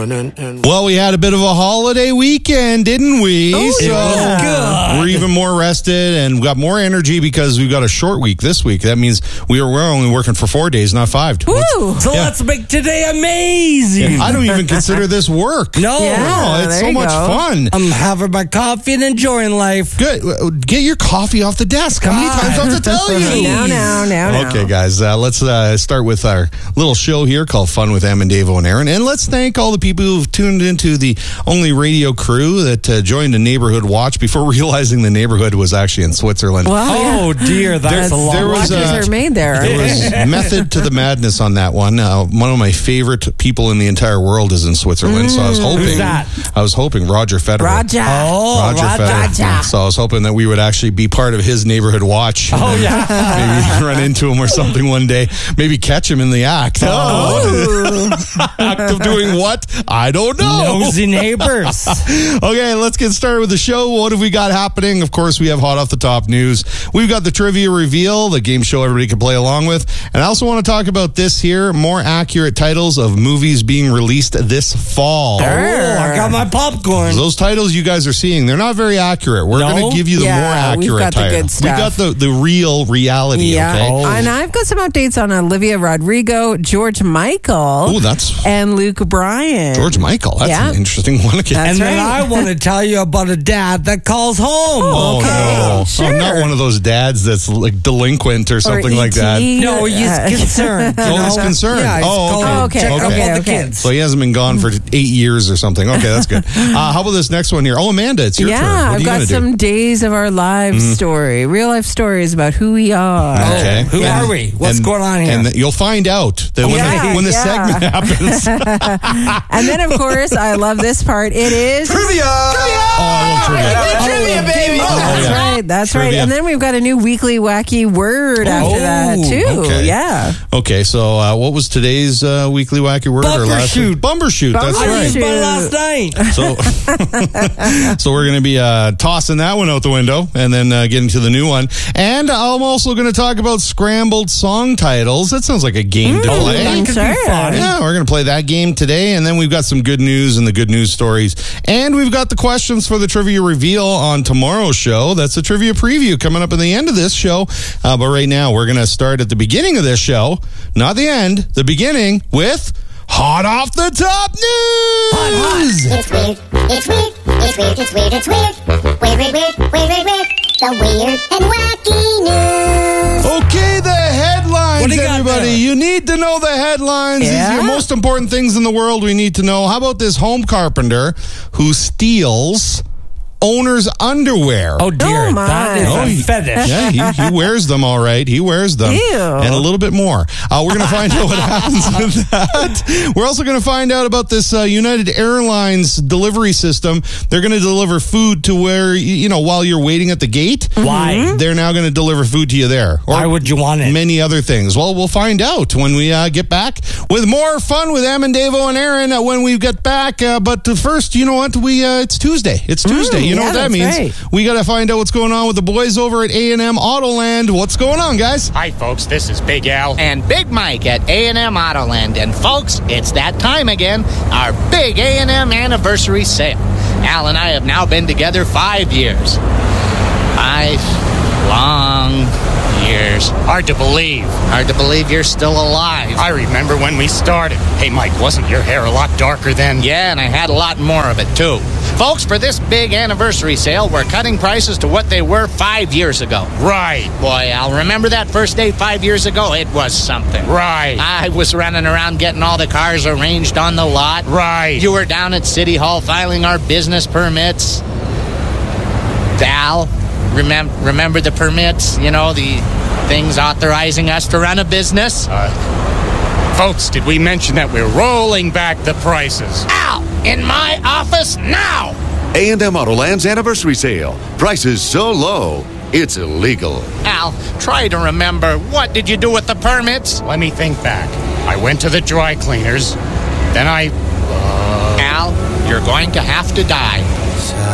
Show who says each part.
Speaker 1: Well, we had a bit of a holiday weekend, didn't we?
Speaker 2: Oh,
Speaker 1: so
Speaker 2: yeah.
Speaker 1: we're even more rested and we got more energy because we've got a short week this week. That means we're only working for 4 days, not 5.
Speaker 2: Let's make today amazing.
Speaker 1: I don't even consider this work.
Speaker 2: No.
Speaker 1: No, it's so much fun.
Speaker 2: I'm having my coffee and enjoying life.
Speaker 1: Good. Get your coffee off the desk. How many times do I have to tell you?
Speaker 3: Now.
Speaker 1: Okay, guys, let's start with our little show here called Fun with Em and Davo and Aaron. And let's thank all the people who've tuned into the only radio crew that joined a neighborhood watch before realizing the neighborhood was actually in Switzerland.
Speaker 2: Oh, dear. That's a lot.
Speaker 3: Watches are made there.
Speaker 1: There was method to the madness on that one. One of my favorite people in the entire world is in Switzerland, so I was hoping.
Speaker 2: Who's that?
Speaker 1: I was hoping Roger Federer.
Speaker 3: Roger
Speaker 1: Federer. So I was hoping that we would actually be part of his neighborhood watch.
Speaker 2: Oh, yeah.
Speaker 1: Maybe run into him or something one day. Maybe catch him in the act. Act of doing what? I don't know.
Speaker 2: Nosy neighbors.
Speaker 1: Okay, let's get started with the show. What have we got happening? Of course, we have hot off the top news. We've got the trivia reveal, the game show everybody can play along with. And I also want to talk about this here, more accurate titles of movies being released this fall.
Speaker 2: Oh, I got my popcorn.
Speaker 1: Those titles you guys are seeing, they're not very accurate. We're going to give you the more accurate
Speaker 3: we've got
Speaker 1: title.
Speaker 3: the good stuff.
Speaker 1: We've got the real reality,
Speaker 3: Yeah.
Speaker 1: okay?
Speaker 2: Oh.
Speaker 3: And I've got some updates on Olivia Rodrigo, George Michael, and Luke Bryan.
Speaker 1: George Michael. That's an interesting one again.
Speaker 2: And then I want to tell you about a dad that calls home.
Speaker 1: Oh, no.
Speaker 3: Sure.
Speaker 1: I'm not one of those dads that's like delinquent or something like that.
Speaker 2: No, he's concerned.
Speaker 1: He's concerned.
Speaker 2: Yeah, he's check up on the kids.
Speaker 1: So he hasn't been gone for 8 years or something. Okay, that's good. How about this next one here? Oh, Amanda, it's your turn. What are
Speaker 3: I've
Speaker 1: you
Speaker 3: got
Speaker 1: gonna
Speaker 3: some Days of Our Lives story, real life stories about who we are.
Speaker 1: Okay.
Speaker 2: Who are we? What's going on here?
Speaker 1: And you'll find out that when the segment happens.
Speaker 3: And then, of course, I love this part. It is
Speaker 1: Trivia! Oh, I love trivia.
Speaker 2: Trivia, baby!
Speaker 3: That's right. And then we've got a new weekly wacky word after that, too.
Speaker 1: Okay.
Speaker 3: Yeah.
Speaker 1: Okay, so what was today's weekly wacky word?
Speaker 2: Bumbershoot.
Speaker 1: Bumbershoot, that's
Speaker 2: I
Speaker 1: right.
Speaker 2: used mine last night.
Speaker 1: So we're going to be tossing that one out the window and then getting to the new one. And I'm also going to talk about scrambled song titles. That sounds like a game to play.
Speaker 2: That could be fun.
Speaker 1: Yeah, we're going to play that game today. And then we've got some good news and the good news stories. And we've got the questions for the trivia reveal on tomorrow's show. That's a trivia preview coming up at the end of this show. But right now, we're going to start at the beginning of this show. Not the end, the beginning with Hot Off the Top News!
Speaker 4: It's weird, it's weird, it's weird, it's weird, it's weird. Weird, weird, weird, weird, weird, weird. The weird and wacky news.
Speaker 1: Okay, the headlines,
Speaker 2: What do you got
Speaker 1: everybody.
Speaker 2: there?
Speaker 1: You need to know the headlines. These are the most important things in the world we need to know. How about this home carpenter who steals owner's underwear?
Speaker 2: Oh, dear.
Speaker 3: Oh, my.
Speaker 2: That is a fetish.
Speaker 1: Yeah, he wears them all right. He wears them.
Speaker 3: Ew.
Speaker 1: And a little bit more. We're going to find out what happens with that. We're also going to find out about this United Airlines delivery system. They're going to deliver food to where, while you're waiting at the gate.
Speaker 2: Why?
Speaker 1: They're now going to deliver food to you there.
Speaker 2: Why would you want it?
Speaker 1: Many other things. Well, we'll find out when we get back with more fun with Em and Davo and Aaron when we get back. But first, you know what? It's Tuesday. It's Tuesday. You know what that means?
Speaker 3: Right.
Speaker 1: We got to find out what's going on with the boys over at A&M Autoland. What's going on, guys?
Speaker 5: Hi, folks. This is Big Al.
Speaker 6: And Big Mike at A&M Autoland. And folks, it's that time again, our big A&M anniversary sale. Al and I have now been together 5 years. 5 long years.
Speaker 5: Hard to believe.
Speaker 6: Hard to believe you're still alive.
Speaker 5: I remember when we started. Hey, Mike, wasn't your hair a lot darker then?
Speaker 6: Yeah, and I had a lot more of it, too. Folks, for this big anniversary sale, we're cutting prices to what they were 5 years ago.
Speaker 5: Right.
Speaker 6: Boy, Al, remember that first day 5 years ago? It was something.
Speaker 5: Right.
Speaker 6: I was running around getting all the cars arranged on the lot.
Speaker 5: Right.
Speaker 6: You were down at City Hall filing our business permits. Al, remember the permits? The things authorizing us to run a business?
Speaker 5: Folks, did we mention that we're rolling back the prices?
Speaker 6: Al, in my office now!
Speaker 7: A&M Autoland's anniversary sale. Prices so low, it's illegal.
Speaker 6: Al, try to remember. What did you do with the permits?
Speaker 5: Let me think back. I went to the dry cleaners. Then
Speaker 6: Al, you're going to have to die.